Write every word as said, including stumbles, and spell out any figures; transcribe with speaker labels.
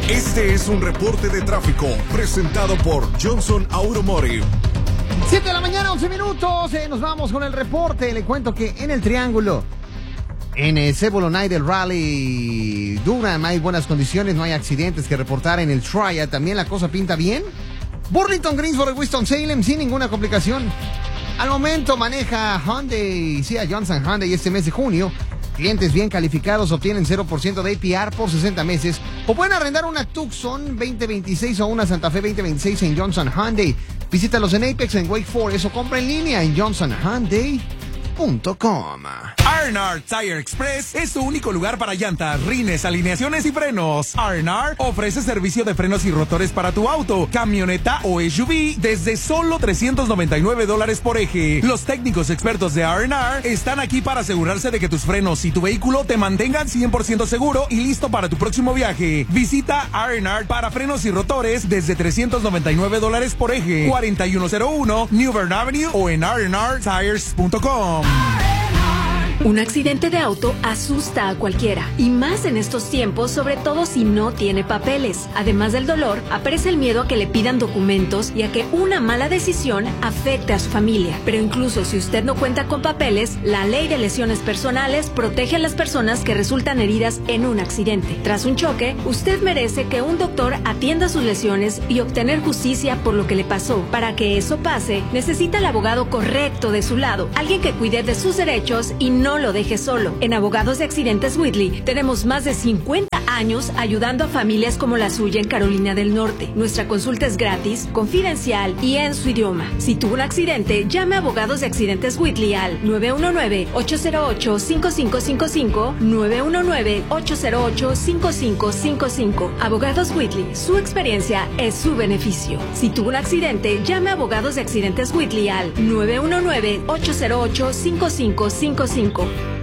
Speaker 1: Este es un reporte de tráfico presentado por Johnson Automotive.
Speaker 2: siete de la mañana, once minutos. Eh, nos vamos con el reporte. Le cuento que en el Triángulo, en el Cebolo Night del Rally Durham, hay buenas condiciones, no hay accidentes que reportar. En el Triad también la cosa pinta bien. Burlington, Greensboro, Winston-Salem sin ninguna complicación. Al momento maneja Hyundai, sí, a Johnson Hyundai este mes de junio. Clientes bien calificados obtienen cero por ciento de A P R por sesenta meses. O pueden arrendar una Tucson veinte veintiséis o una Santa Fe veinte veintiséis en Johnson Hyundai. Visítalos en Apex, en Wake Forest o compra en línea en johnson hyundai punto com.
Speaker 3: R and R Tire Express es tu único lugar para llantas, rines, alineaciones y frenos. R and R ofrece servicio de frenos y rotores para tu auto, camioneta o S U V desde solo trescientos noventa y nueve dólares por eje. Los técnicos expertos de R and R están aquí para asegurarse de que tus frenos y tu vehículo te mantengan cien por ciento seguro y listo para tu próximo viaje. Visita R and R para frenos y rotores desde trescientos noventa y nueve dólares por eje, cuarenta y uno cero uno New Bern Avenue o en r and r tires punto com.
Speaker 4: Un accidente de auto asusta a cualquiera, y más en estos tiempos, sobre todo si no tiene papeles. Además del dolor, aparece el miedo a que le pidan documentos y a que una mala decisión afecte a su familia. Pero incluso si usted no cuenta con papeles, la ley de lesiones personales protege a las personas que resultan heridas en un accidente. Tras un choque, usted merece que un doctor atienda sus lesiones y obtener justicia por lo que le pasó. Para que eso pase, necesita el abogado correcto de su lado, alguien que cuide de sus derechos y no lo deje solo. En Abogados de Accidentes Whitley tenemos más de cincuenta años ayudando a familias como la suya en Carolina del Norte. Nuestra consulta es gratis, confidencial y en su idioma. Si tuvo un accidente, llame a Abogados de Accidentes Whitley al nueve uno nueve, ocho cero ocho, cinco cinco cinco cinco, nueve uno nueve, ocho cero ocho, cinco cinco cinco cinco. Abogados Whitley, su experiencia es su beneficio. Si tuvo un accidente, llame a Abogados de Accidentes Whitley al nueve uno nueve, ocho cero ocho, cinco cinco cinco cinco.